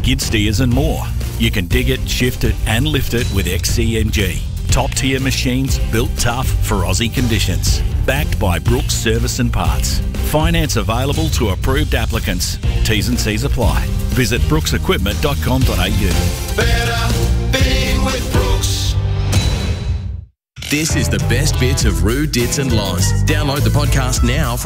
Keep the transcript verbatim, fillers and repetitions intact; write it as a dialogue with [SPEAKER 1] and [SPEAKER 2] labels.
[SPEAKER 1] skid steers and more. You can dig it, shift it and lift it with X C M G. Top-tier machines built tough for Aussie conditions. Backed by Brooks Service and Parts. Finance available to approved applicants. T's and C's apply. Visit brooks equipment dot com dot a u.
[SPEAKER 2] Better being with Brooks.
[SPEAKER 3] This is the best bits of Roo, Dits and Loz. Download the podcast now.